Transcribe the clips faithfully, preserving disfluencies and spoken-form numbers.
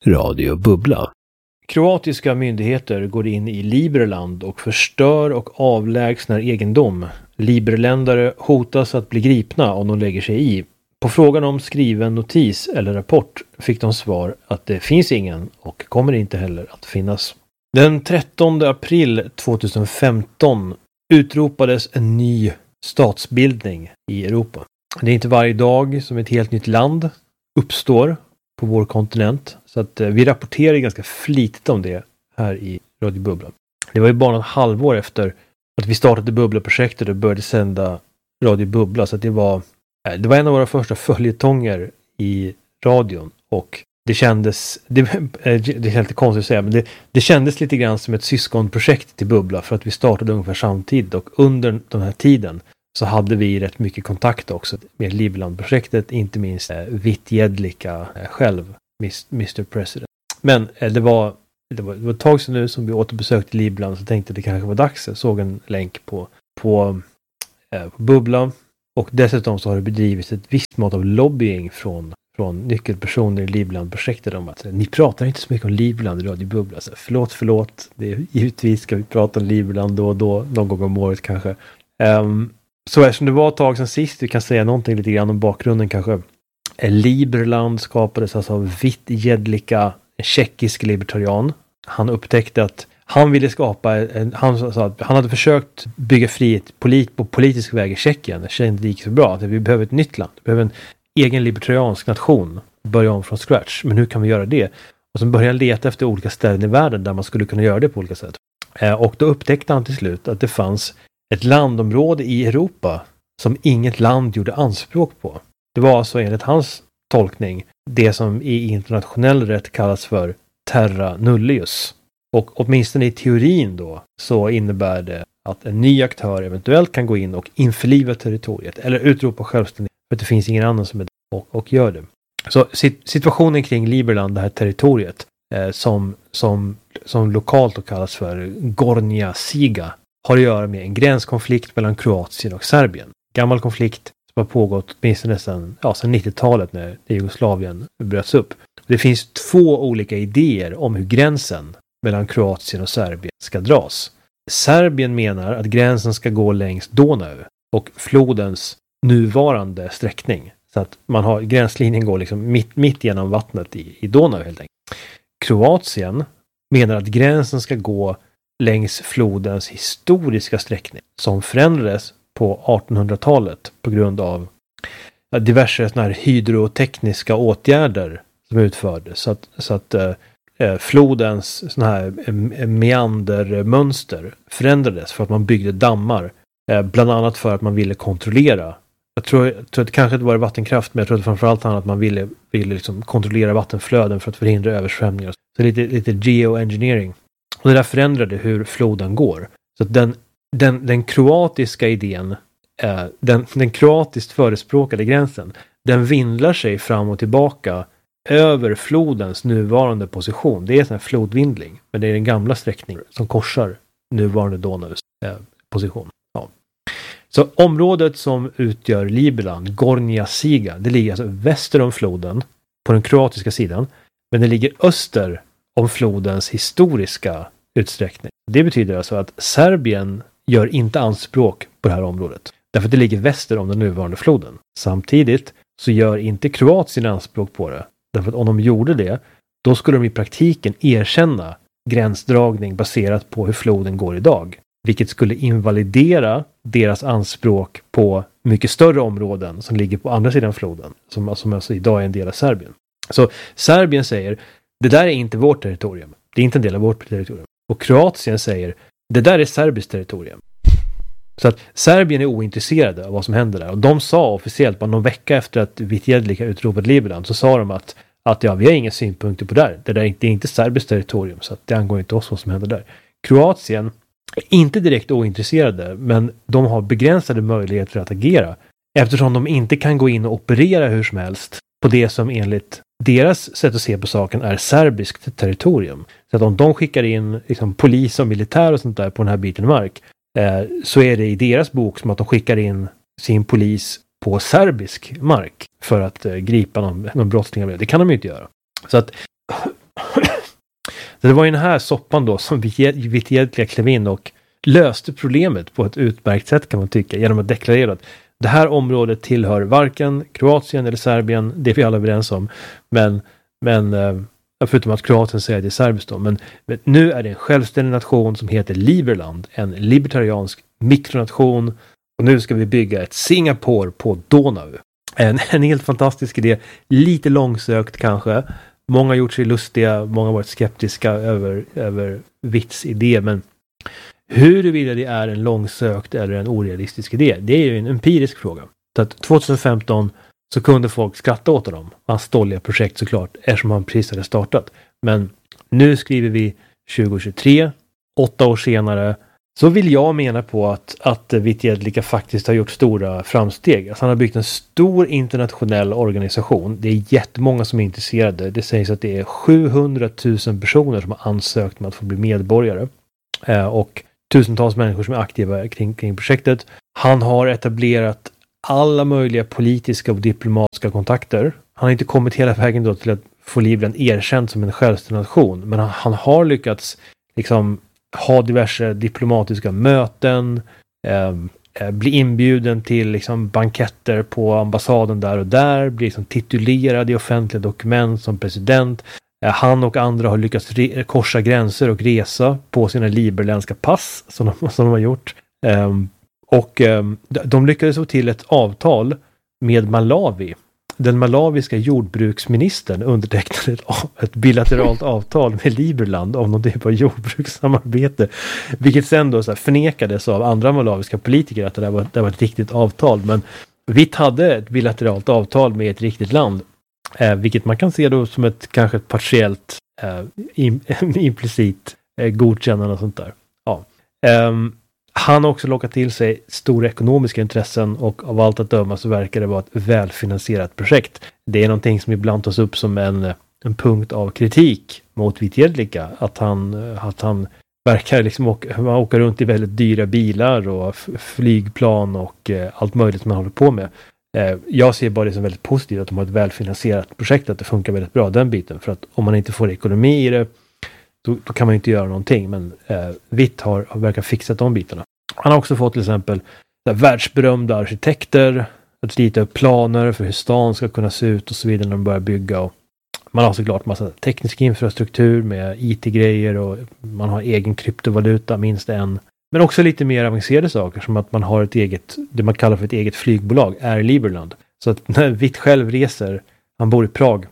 Radio Bubbla. Kroatiska myndigheter går in i Liberland och förstör och avlägsnar egendom. Liberländare hotas att bli gripna om de lägger sig i. På frågan om skriven notis eller rapport fick de svar att det finns ingen och kommer inte heller att finnas. Den trettonde april tjugohundrafemton utropades en ny statsbildning i Europa. Det är inte varje dag som ett helt nytt land uppstår på vår kontinent. Så att eh, vi rapporterar ganska flitigt om det här i Radio Bubbla. Det var ju bara ett halvår efter att vi startade Bubbla-projektet och började sända Radio Bubbla. Så att det var, eh, det var en av våra första följetonger i radion. Och det kändes, det, eh, det är helt konstigt att säga, men det, det kändes lite grann som ett syskonprojekt till Bubbla. För att vi startade ungefär samtidigt och under den här tiden så hade vi rätt mycket kontakt också med Liberland-projektet, inte minst eh, Vitt Jedlicka eh, själv, mister President. Men eh, det, var, det, var, det var ett tag sedan nu som vi återbesökte Liberland, så tänkte att det kanske var dags. Jag såg en länk på, på, eh, på Bubbla, och dessutom så har det bedrivits ett visst mått av lobbying från, från nyckelpersoner i Liberland-projektet om att ni pratar inte så mycket om Liberland i Radio Bubbla. Så, förlåt, förlåt. Det är, givetvis ska vi prata om Liberland då och då, någon gång om året kanske. Um, Så eftersom det var ett tag sedan sist, vi kan säga någonting lite grann om bakgrunden kanske. Liberland skapades alltså av Vitt Jedlicka, en tjeckisk libertarian. Han upptäckte att han ville skapa, en, han sa att han hade försökt bygga frihet polit, på politisk väg i Tjeckien. Det kände det gick så bra, att vi behöver ett nytt land. Vi behöver en egen libertariansk nation, börja om från scratch. Men hur kan vi göra det? Och så började han leta efter olika ställen i världen där man skulle kunna göra det på olika sätt. Och då upptäckte han till slut att det fanns ett landområde i Europa som inget land gjorde anspråk på. Det var alltså enligt hans tolkning det som i internationell rätt kallas för terra nullius. Och åtminstone i teorin då så innebär det att en ny aktör eventuellt kan gå in och införliva territoriet eller utropa självständighet för att det finns ingen annan som är där och, och gör det. Så situationen kring Liberland, det här territoriet eh, som, som, som lokalt då kallas för Gornja Siga, har att göra med en gränskonflikt mellan Kroatien och Serbien. Gammal konflikt som har pågått åtminstone nästan ja, sedan nittiotalet när Jugoslavien bröts upp. Det finns två olika idéer om hur gränsen mellan Kroatien och Serbien ska dras. Serbien menar att gränsen ska gå längs Donau och flodens nuvarande sträckning. Så att man har, gränslinjen går liksom mitt, mitt genom vattnet i, i Donau helt enkelt. Kroatien menar att gränsen ska gå längs flodens historiska sträckning som förändrades på artonhundratalet på grund av diverse såna här hydrotekniska åtgärder som utfördes. Så att, så att eh, flodens såna här eh, meandermönster förändrades för att man byggde dammar. Eh, bland annat för att man ville kontrollera. Jag tror, jag tror att det kanske inte var vattenkraft, men jag tror att framförallt att man ville, ville liksom kontrollera vattenflöden för att förhindra översvämningar. Så lite, lite geoengineering. Och det där förändrade hur floden går. Så att den, den, den kroatiska idén, eh, den, den kroatiskt förespråkade gränsen, den vindlar sig fram och tillbaka över flodens nuvarande position. Det är en sån här flodvindling, men det är den gamla sträckningen som korsar nuvarande Donaus eh, position. Ja. Så området som utgör Liberland, Gornja Siga, det ligger alltså väster om floden på den kroatiska sidan, men det ligger öster om flodens historiska utsträckning. Det betyder alltså att Serbien gör inte anspråk på det här området. Därför att det ligger väster om den nuvarande floden. Samtidigt så gör inte Kroatien anspråk på det. Därför att om de gjorde det, då skulle de i praktiken erkänna gränsdragning baserat på hur floden går idag. Vilket skulle invalidera deras anspråk på mycket större områden som ligger på andra sidan floden. Som, som alltså idag är en del av Serbien. Så Serbien säger, det där är inte vårt territorium. Det är inte en del av vårt territorium. Och Kroatien säger, det där är serbiskt territorium. Så att Serbien är ointresserade av vad som händer där. Och de sa officiellt, bara någon vecka efter att Vitt Jedlicka utropat Liberland, så sa de att, att ja, vi har inga synpunkter på det där. Det där är inte, det är inte serbiskt territorium, så att det angår inte oss vad som händer där. Kroatien är inte direkt ointresserade, men de har begränsade möjligheter att agera. Eftersom de inte kan gå in och operera hur som helst på det som enligt deras sätt att se på saken är serbiskt territorium. Så att om de skickar in liksom, polis och militär och sånt där på den här biten mark, eh, så är det i deras bok som att de skickar in sin polis på serbisk mark för att eh, gripa någon, någon brottsling. Det kan de ju inte göra. Så att Det var ju den här soppan då som Witjedlica klev in och löste problemet på ett utmärkt sätt, kan man tycka, genom att deklarera att det här området tillhör varken Kroatien eller Serbien, det är vi alla överens om, men, men förutom att Kroatien säger att det är serbiskt då, men, men nu är det en självständig nation som heter Liberland, en libertariansk mikronation, och nu ska vi bygga ett Singapore på Donau. En, en helt fantastisk idé, lite långsökt kanske. Många har gjort sig lustiga, många har varit skeptiska över, över Witts idé, men huruvida det är en långsökt eller en orealistisk idé, det är ju en empirisk fråga. Så att tjugohundrafemton så kunde folk skratta åt dem. Hans stolliga projekt såklart, eftersom han precis hade startat. Men nu skriver vi tjugohundratjugotre, åtta år senare, så vill jag mena på att, att Witjedlica faktiskt har gjort stora framsteg. Alltså han har byggt en stor internationell organisation. Det är jättemånga som är intresserade. Det sägs att det är sjuhundratusen personer som har ansökt om att få bli medborgare. Eh, och tusentals människor som är aktiva kring, kring projektet. Han har etablerat alla möjliga politiska och diplomatiska kontakter. Han har inte kommit hela vägen då till att få Liberland erkänt som en självständig nation. Men han, han har lyckats liksom ha diverse diplomatiska möten, eh, bli inbjuden till liksom banketter på ambassaden där och där, bli liksom titulerad i offentliga dokument som president. Eh, han och andra har lyckats re- korsa gränser och resa på sina liberländska pass som de, som de har gjort. Eh, och eh, de lyckades få till ett avtal med Malawi. Den malawiska jordbruksministern undertecknade ett, ett bilateralt avtal med Liberland om någon typ av jordbrukssamarbete. Vilket sen då så här förnekades av andra malawiska politiker att det där var, det var ett riktigt avtal. Men Witt hade ett bilateralt avtal med ett riktigt land. Eh, vilket man kan se då som ett kanske ett partiellt eh, im, implicit eh, godkännande och sånt där. Ja. Um, Han har också lockat till sig stora ekonomiska intressen och av allt att döma så verkar det vara ett välfinansierat projekt. Det är någonting som ibland tas upp som en, en punkt av kritik mot Witjedlica. Att han, att han verkar liksom åka, åka runt i väldigt dyra bilar och flygplan och eh, allt möjligt som man håller på med. Eh, jag ser bara det som väldigt positivt att de har ett välfinansierat projekt, att det funkar väldigt bra den biten. För att om man inte får ekonomi i det Då, då kan man inte göra någonting. Men eh, Witt har, har verkar fixat de bitarna. Han har också fått till exempel där, världsberömda arkitekter att rita upp planer för hur stan ska kunna se ut och så vidare när de börjar bygga. Och man har såklart massa teknisk infrastruktur med I T-grejer och man har egen kryptovaluta, minst en. Men också lite mer avancerade saker som att man har ett eget, det man kallar för ett eget flygbolag, Air Liberland. Så att när Witt själv reser, han bor i Prag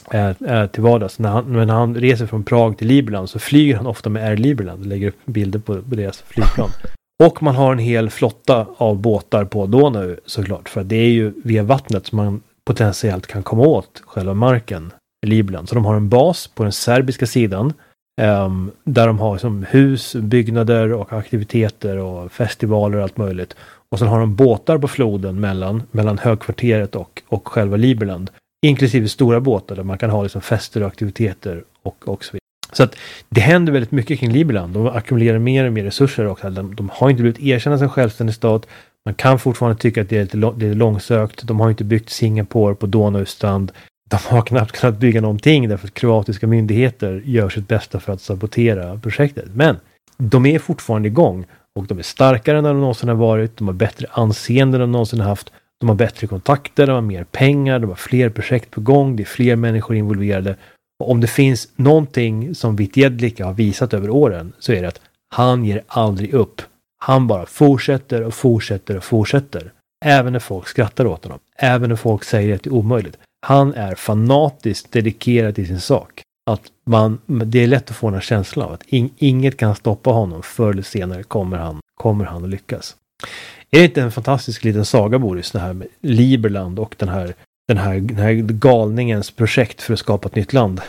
Äh, till vardags. När han, när han reser från Prag till Liberland så flyger han ofta med Air Liberland och lägger upp bilder på, på deras flygplan. Och man har en hel flotta av båtar på Donau såklart, för det är ju via vattnet som man potentiellt kan komma åt själva marken i Liberland. Så de har en bas på den serbiska sidan um, där de har som hus, byggnader och aktiviteter och festivaler och allt möjligt. Och sen har de båtar på floden mellan, mellan högkvarteret och, och själva Liberland. Inklusive stora båtar där man kan ha liksom fester och aktiviteter och, och så vidare. Så att det händer väldigt mycket kring Liberland. De ackumulerar mer och mer resurser och de, de har inte blivit erkända som självständig stat. Man kan fortfarande tycka att det är lite det är långsökt. De har inte byggt Singapore på Donaustrand. De har knappt kunnat bygga någonting därför att kroatiska myndigheter gör sitt bästa för att sabotera projektet. Men de är fortfarande igång och de är starkare än de någonsin har varit. De har bättre anseende än de någonsin har haft. De har bättre kontakter, de har mer pengar, de har fler projekt på gång, det är fler människor involverade. Och om det finns någonting som Witjedlica har visat över åren så är det att han ger aldrig upp. Han bara fortsätter och fortsätter och fortsätter. Även när folk skrattar åt honom. Även när folk säger att det är omöjligt. Han är fanatiskt dedikerad till sin sak. Att man, det är lätt att få den här känslan av att in, inget kan stoppa honom. Förr eller senare kommer han, kommer han att lyckas. Är det inte en fantastisk liten saga, Boris, det här med Liberland och den här, den här, den här galningens projekt för att skapa ett nytt land?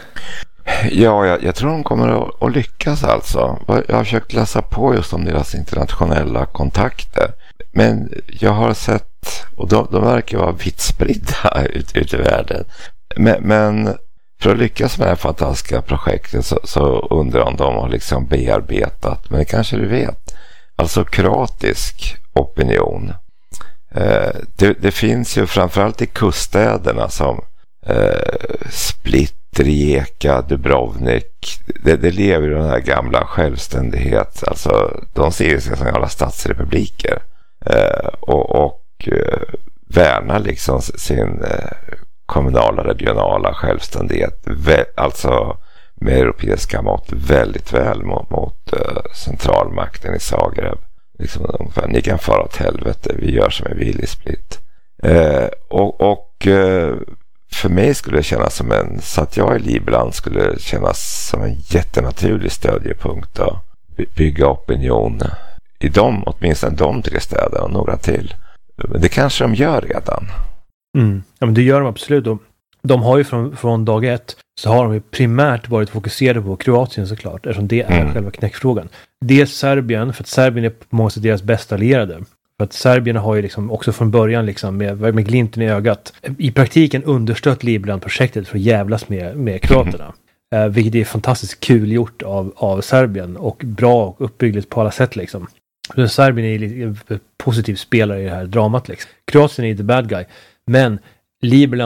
Ja, jag, jag tror de kommer att, att lyckas alltså. Jag har försökt läsa på just om deras internationella kontakter. Men jag har sett, och de, de verkar vara vitt spridda ut, ut i världen. Men, men för att lyckas med det här fantastiska projektet så, så undrar jag om de har liksom bearbetat, men det kanske du vet. Alltså kroatisk opinion. Eh, det, det finns ju framförallt i kuststäderna som eh, Split Rijeka, Dubrovnik, det, det lever i den här gamla självständighet. Alltså de ser sig som alla statsrepubliker eh, och, och eh, värnar liksom sin eh, kommunala, regionala självständighet. Vä- alltså med europeiska mått väldigt väl mot, mot eh, centralmakten i Zagreb. Liksom, ungefär, ni kan fara åt helvete, vi gör som vi vill i Split. Eh, och och eh, för mig skulle det kännas som en, så att jag i Liberland skulle kännas som en jättenaturlig stödjepunkt då. Bygga opinion i dem, åtminstone de tre städerna och några till. Men det kanske de gör redan. Mm. Ja, men det gör de absolut. Och de har ju från, från dag ett så har de ju primärt varit fokuserade på Kroatien såklart, eftersom det är mm. själva knäckfrågan. Det är Serbien, för att Serbien är på många sätt deras bästa allierade. För att Serbien har ju liksom också från början liksom med, med glimten i ögat i praktiken understött Liberland-projektet för att jävlas med, med kroaterna. Mm. Eh, vilket är fantastiskt kul gjort av, av Serbien och bra och uppbyggligt på alla sätt liksom. Så Serbien är en positiv spelare i det här dramat liksom. Kroatien är the bad guy. Men Liberland